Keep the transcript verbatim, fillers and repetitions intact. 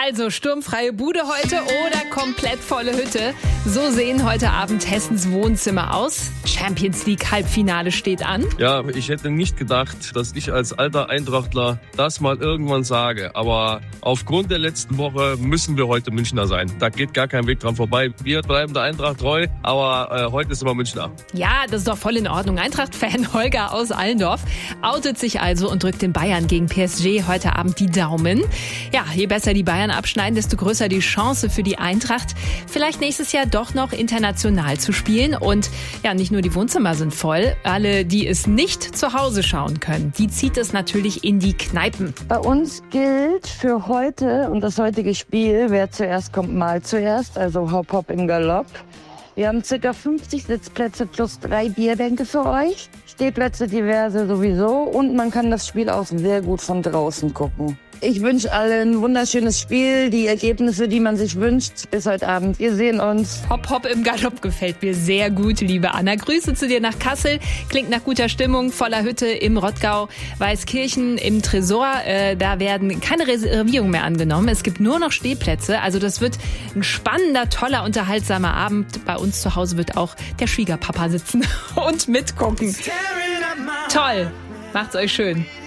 Also sturmfreie Bude heute oder komplett volle Hütte. So sehen heute Abend Hessens Wohnzimmer aus. Champions League Halbfinale steht an. Ja, ich hätte nicht gedacht, dass ich als alter Eintrachtler das mal irgendwann sage. Aber aufgrund der letzten Woche müssen wir heute Münchner sein. Da geht gar kein Weg dran vorbei. Wir bleiben der Eintracht treu, aber äh, heute ist immer Münchner. Ja, das ist doch voll in Ordnung. Eintracht-Fan Holger aus Allendorf outet sich also und drückt den Bayern gegen P S G heute Abend die Daumen. Ja, je besser die Bayern abschneiden, desto größer die Chance für die Eintracht, vielleicht nächstes Jahr doch noch international zu spielen. Und ja, nicht nur die Wohnzimmer sind voll. Alle, die es nicht zu Hause schauen können, die zieht es natürlich in die Kneipen. Bei uns gilt für heute und das heutige Spiel, wer zuerst kommt, mal zuerst, also Hop Hop im Galopp. Wir haben ca. fünfzig Sitzplätze plus drei Bierbänke für euch. Stehplätze diverse sowieso und man kann das Spiel auch sehr gut von draußen gucken. Ich wünsche allen ein wunderschönes Spiel, die Ergebnisse, die man sich wünscht. Bis heute Abend. Wir sehen uns. Hop Hop im Galopp gefällt mir sehr gut, liebe Anna. Grüße zu dir nach Kassel. Klingt nach guter Stimmung, voller Hütte im Rottgau. Weißkirchen im Tresor. Äh, da werden keine Reservierungen mehr angenommen. Es gibt nur noch Stehplätze. Also das wird ein spannender, toller, unterhaltsamer Abend. Bei uns zu Hause wird auch der Schwiegerpapa sitzen und mitgucken. Toll. Macht's euch schön.